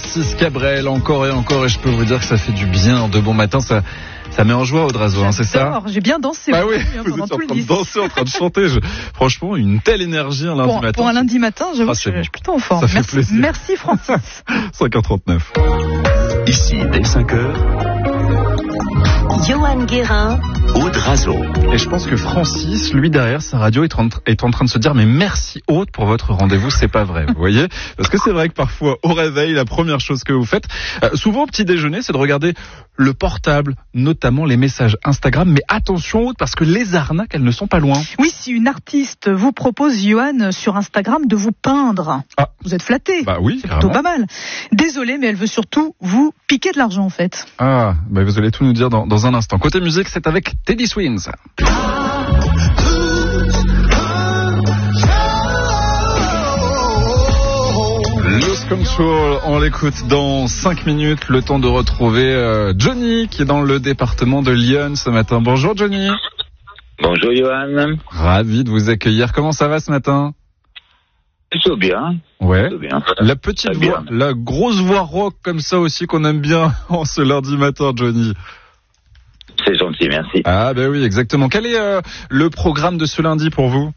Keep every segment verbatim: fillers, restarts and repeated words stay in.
Francis Cabrel, encore et encore, et je peux vous dire que ça fait du bien de bon matin, ça, ça met en joie Audrazo, hein, c'est ça? J'ai bien dansé. Bah oui, hein, vous êtes en tout train de danser, en train de chanter, je... franchement, une telle énergie un lundi pour, matin. Pour un lundi matin, j'avoue ah, que je bon. suis plutôt en forme. Ça fait merci, plaisir. merci Francis. cinq heures trente-neuf. Ici, dès cinq heures, Johan Guérin, Audrazo. Et je pense que Francis, lui derrière sa radio, est en, est en train de se dire mais merci Aude pour votre rendez-vous, c'est pas vrai, vous voyez? Parce que c'est vrai que parfois au réveil, la première chose que vous faites, euh, souvent au petit déjeuner, c'est de regarder le portable, notamment les messages Instagram. Mais attention Aude, parce que les arnaques, elles ne sont pas loin. Oui, si une artiste vous propose, Johan, sur Instagram, de vous peindre, ah. vous êtes flatté. Bah oui, c'est plutôt pas mal. Désolé, mais elle veut surtout vous piquer de l'argent en fait. Ah, bah vous allez tout nous dire dans, dans un instant. Côté musique, c'est avec Teddy Swims. Lose Control, on l'écoute dans cinq minutes, le temps de retrouver euh, Johnny qui est dans le département de Lyon ce matin. Bonjour Johnny. Bonjour Johan. Ravi de vous accueillir. Comment ça va ce matin? Plutôt bien. Ouais. Plutôt bien. La petite Très voix, bien. la grosse voix rock comme ça aussi qu'on aime bien en ce lundi matin, Johnny. C'est gentil, merci. Ah ben oui, exactement. Quel est euh, le programme de ce lundi pour vous?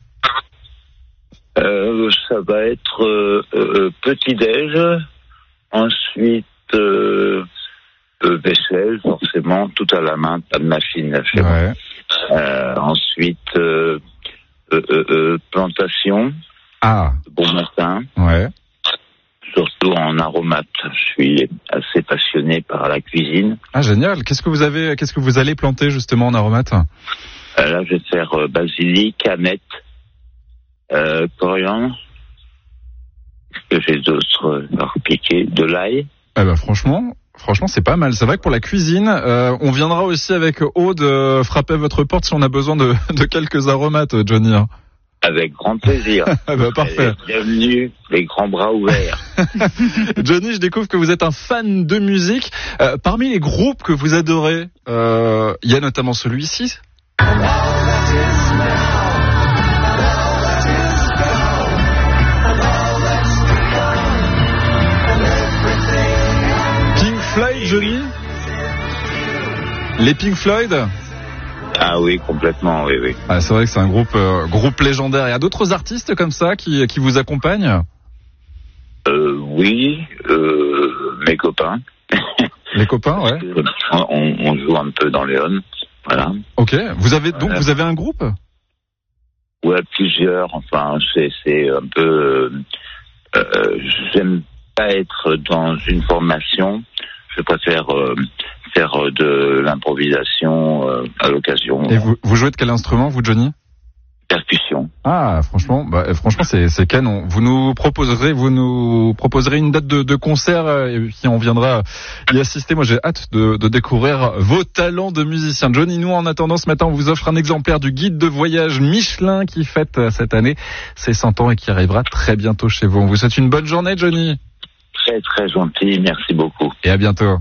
Euh, ça va être euh, euh, petit-déj, ensuite euh, euh, vaisselle, forcément, tout à la main, pas de machine chez moi. Ouais. Euh, ensuite, euh, euh, euh, euh, plantation, Ah, bon matin, ouais. surtout en aromates. Je suis assez passionné par la cuisine. Ah génial. Qu'est-ce que vous avez, qu'est-ce que vous allez planter justement en aromates? Euh, là, je vais faire euh, basilic, aneth, euh, coriandre. Est-ce que j'ai d'autres euh, à repiquer? De l'ail. Eh ben franchement, franchement c'est pas mal. C'est vrai que pour la cuisine, euh, on viendra aussi avec Aude euh, frapper à votre porte si on a besoin de, de quelques aromates, Johnny. Hein. Avec grand plaisir. Ah ben parfait. Bienvenue, les grands bras ouverts. Johnny, je découvre que vous êtes un fan de musique. Euh, parmi les groupes que vous adorez, il euh, y a notamment celui-ci. Pink Floyd, Johnny? Les Pink Floyd? Ah oui, complètement, oui, oui. Ah, c'est vrai que c'est un groupe, euh, groupe légendaire. Il y a d'autres artistes comme ça qui, qui vous accompagnent? Euh, oui, euh, mes copains. Les copains, ouais. on, on joue un peu dans Léon, voilà. Ok. Vous avez donc Ouais. vous avez un groupe? Ouais, plusieurs. Enfin, c'est c'est un peu. Euh, euh, j'aime pas être dans une formation. Je préfère euh, faire de l'improvisation euh, à l'occasion. Et vous, vous jouez de quel instrument, vous, Johnny? Percussion. Ah, franchement, bah, franchement, c'est, c'est canon. Vous nous proposerez, vous nous proposerez une date de, de concert euh, et puis on viendra y assister. Moi, j'ai hâte de, de découvrir vos talents de musicien. Johnny, nous, en attendant, ce matin, on vous offre un exemplaire du guide de voyage Michelin qui fête euh, cette année ses cent ans et qui arrivera très bientôt chez vous. On vous souhaite une bonne journée, Johnny. Très, très gentil. Merci beaucoup. Et à bientôt.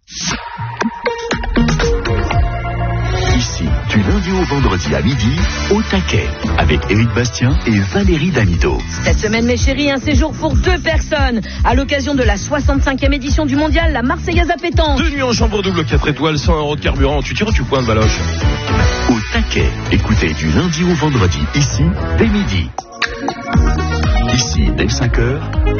Ici, du lundi au vendredi à midi, au taquet, avec Éric Bastien et Valérie Damido. Cette semaine, mes chéris, un séjour pour deux personnes à l'occasion de la soixante-cinquième édition du mondial, la Marseillaise à pétanque. Deux nuits en chambre double, quatre étoiles, cent euros de carburant. Tu tires ou tu pointes, Baloche? Au taquet, écoutez du lundi au vendredi, ici, dès midi. Ici, dès cinq heures.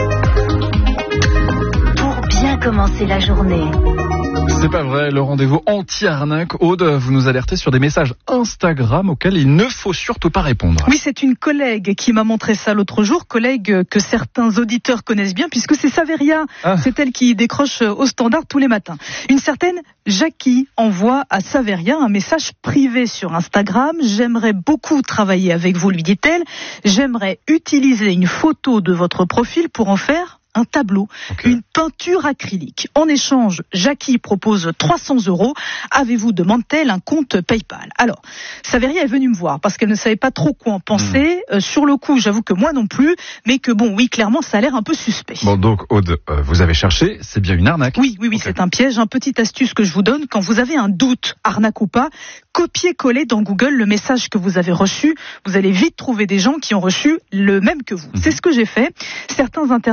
Pour bien commencer la journée. C'est pas vrai, le rendez-vous anti-arnaque. Aude, vous nous alertez sur des messages Instagram auxquels il ne faut surtout pas répondre. Oui, c'est une collègue qui m'a montré ça l'autre jour, collègue que certains auditeurs connaissent bien, puisque c'est Saveria, ah. c'est elle qui décroche au standard tous les matins. Une certaine Jackie envoie à Saveria un message privé sur Instagram. J'aimerais beaucoup travailler avec vous, lui dit-elle. J'aimerais utiliser une photo de votre profil pour en faire un tableau, okay. Une peinture acrylique. En échange, Jackie propose trois cents euros. Avez-vous, demande-t-elle, un compte PayPal? Alors, Saveria est venue me voir parce qu'elle ne savait pas trop quoi en penser. Mmh. Euh, sur le coup, j'avoue que moi non plus, mais que bon, oui, clairement, ça a l'air un peu suspect. Bon, donc, Aude, euh, vous avez cherché, c'est bien une arnaque? Oui, oui, oui, okay. C'est un piège. Un petite astuce que je vous donne, quand vous avez un doute, arnaque ou pas, copiez-coller dans Google le message que vous avez reçu. Vous allez vite trouver des gens qui ont reçu le même que vous. Mmh. C'est ce que j'ai fait. Certains internautes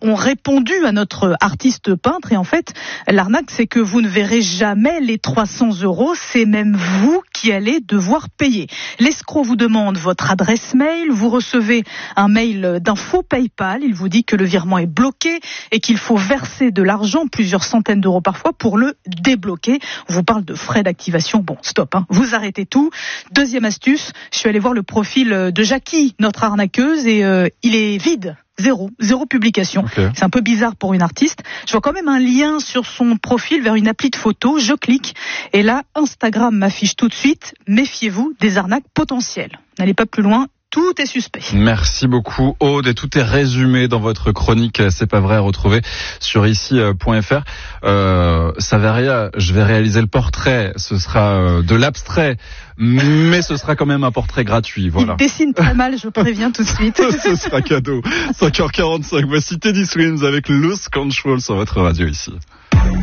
ont répondu à notre artiste peintre. Et en fait, l'arnaque, c'est que vous ne verrez jamais les trois cents euros. C'est même vous qui allez devoir payer. L'escroc vous demande votre adresse mail. Vous recevez un mail d'un faux PayPal. Il vous dit que le virement est bloqué et qu'il faut verser de l'argent, plusieurs centaines d'euros parfois, pour le débloquer. On vous parle de frais d'activation. Bon, stop, hein. Vous arrêtez tout. Deuxième astuce, je suis allée voir le profil de Jackie, notre arnaqueuse, et euh, il est vide. Zéro, zéro publication. Okay. C'est un peu bizarre pour une artiste. Je vois quand même un lien sur son profil vers une appli de photo. Je clique et là, Instagram m'affiche tout de suite. Méfiez-vous des arnaques potentielles. N'allez pas plus loin. Tout est suspect. Merci beaucoup Aude, et tout est résumé dans votre chronique C'est pas vrai à retrouver sur ici point f r. Euh, Saveria, je vais réaliser le portrait, ce sera de l'abstrait, mais ce sera quand même un portrait gratuit. Voilà. Il dessine très mal, je préviens tout de suite. Ce sera cadeau. cinq heures quarante-cinq, voici Teddy Swims avec Loose Control sur votre radio ici.